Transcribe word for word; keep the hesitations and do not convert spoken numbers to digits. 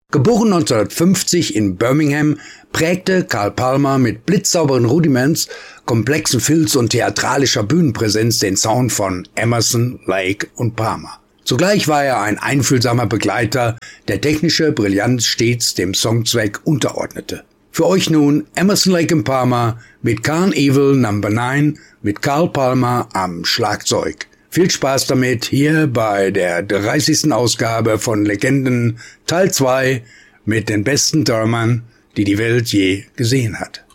Geboren neunzehnhundertfünfzig in Birmingham, prägte Carl Palmer mit blitzsauberen Rudiments, komplexen Filz und theatralischer Bühnenpräsenz den Sound von Emerson, Lake und Palmer. Zugleich war er ein einfühlsamer Begleiter, der technische Brillanz stets dem Songzweck unterordnete. Für euch nun Emerson, Lake und Palmer mit Carnival Number neun mit Carl Palmer am Schlagzeug. Viel Spaß damit hier bei der dreißigsten Ausgabe von Legenden Teil zwei mit den besten Drummern, die die Welt je gesehen hat.